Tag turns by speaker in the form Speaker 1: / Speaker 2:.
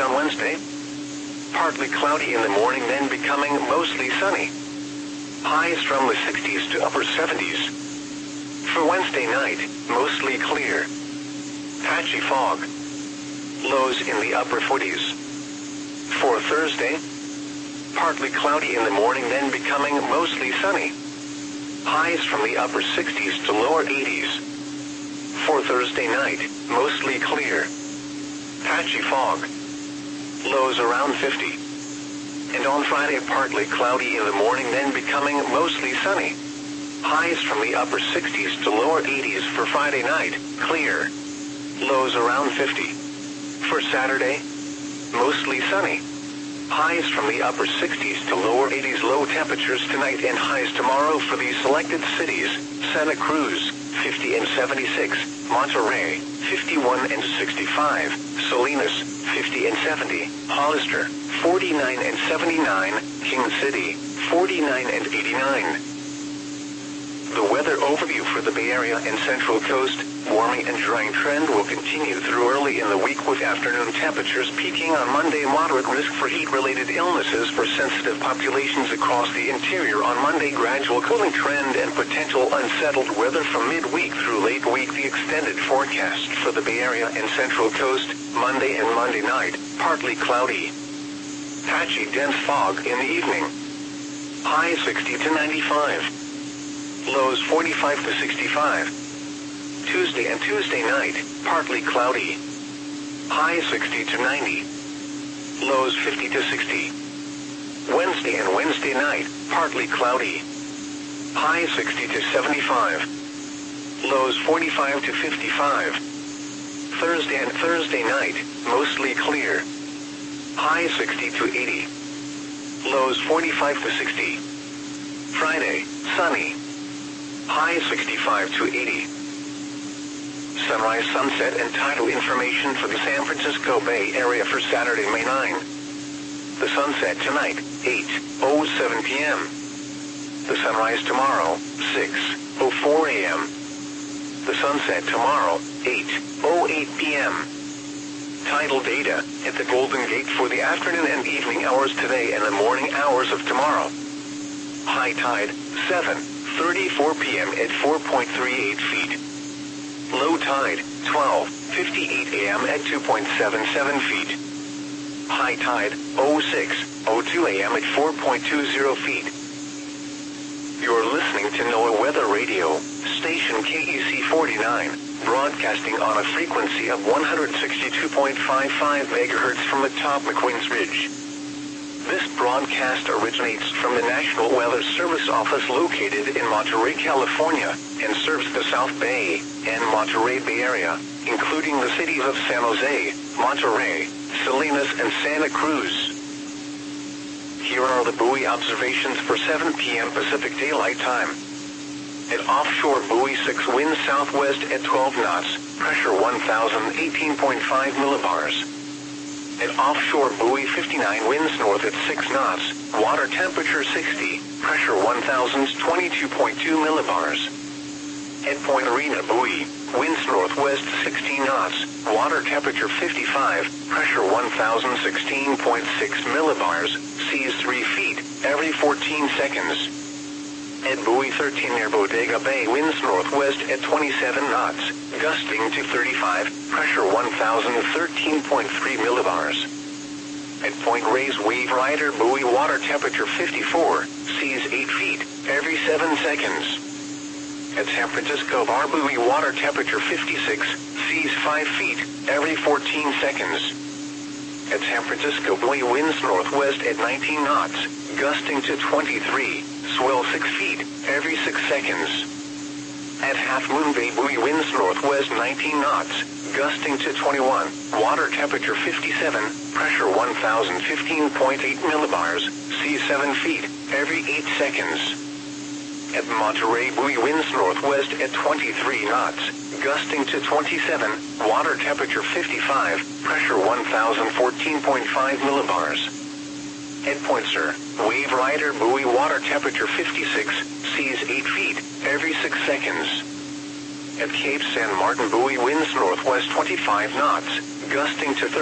Speaker 1: on Wednesday. Partly cloudy in the morning, then becoming mostly sunny. Highs from the 60s to upper 70s. For Wednesday night, mostly clear. Patchy fog. Lows in the upper 40s. For Thursday, partly cloudy in the morning, then becoming mostly sunny. Highs from the upper 60s to lower 80s. For Thursday night, mostly clear. Patchy fog. Lows around 50. And on Friday, partly cloudy in the morning, then becoming mostly sunny. Highs from the upper 60s to lower 80s for Friday night, clear. Lows around 50. For Saturday, mostly sunny. Highs from the upper 60s to lower 80s, low temperatures tonight and highs tomorrow for these selected cities: Santa Cruz, 50 and 76, Monterey, 51 and 65, Salinas, 50 and 70, Hollister, 49 and 79, King City, 49 and 89. The weather overview for the Bay Area and Central Coast: warming and drying trend will continue through early in the week, with afternoon temperatures peaking on Monday. Moderate risk for heat-related illnesses for sensitive populations across the interior on Monday. Gradual cooling trend and potential unsettled weather from midweek through late week. The extended forecast for the Bay Area and Central Coast: Monday and Monday night, partly cloudy. Patchy dense fog in the evening. High 60 to 95. Lows 45 to 65. Tuesday and Tuesday night, partly cloudy. High 60 to 90. Lows 50 to 60. Wednesday and Wednesday night, partly cloudy. High 60 to 75. Lows 45 to 55. Thursday and Thursday night, mostly clear. High 60 to 80. Lows 45 to 60. Friday, sunny. High 65 to 80. Sunrise, sunset, and tidal information for the San Francisco Bay Area for Saturday, May 9. The sunset tonight, 8:07 p.m. The sunrise tomorrow, 6:04 a.m. The sunset tomorrow, 8:08 p.m. Tidal data at the Golden Gate for the afternoon and evening hours today and the morning hours of tomorrow. High tide, 7:34 p.m. at 4.38 feet. Low tide, 12:58 a.m. at 2.77 feet. High tide, 06:02 a.m. at 4.20 feet. You're listening to NOAA Weather Radio, station KEC 49, broadcasting on a frequency of 162.55 MHz from atop McQueen's Ridge. This broadcast originates from the National Weather Service office located in Monterey, California, and serves the South Bay and Monterey Bay Area, including the cities of San Jose, Monterey, Salinas, and Santa Cruz. Here are the buoy observations for 7 p.m. Pacific Daylight Time. At offshore buoy 6, winds southwest at 12 knots, pressure 1,018.5 millibars. At offshore buoy 59, winds north at 6 knots, water temperature 60, pressure 1,022.2 millibars. At Point Arena buoy, winds northwest 16 knots, water temperature 55, pressure 1,016.6 millibars, seas 3 feet, every 14 seconds. At buoy 13 near Bodega Bay, winds northwest at 27 knots, gusting to 35, pressure 1,013.3 millibars. At Point Reyes Wave Rider buoy, water temperature 54, seas 8 feet, every 7 seconds. At San Francisco Bar buoy, water temperature 56, seas 5 feet, every 14 seconds. At San Francisco buoy, winds northwest at 19 knots, gusting to 23, swell 6 feet, every 6 seconds. At Half Moon Bay buoy, winds northwest 19 knots, gusting to 21, water temperature 57, pressure 1,015.8 millibars, seas 7 feet, every 8 seconds. At Monterey buoy, winds northwest at 23 knots, gusting to 27, water temperature 55, pressure 1,014.5 millibars. At Point Sur, Wave Rider buoy, water temperature 56, seas 8 feet, every 6 seconds. At Cape San Martin buoy, winds northwest 25 knots, gusting to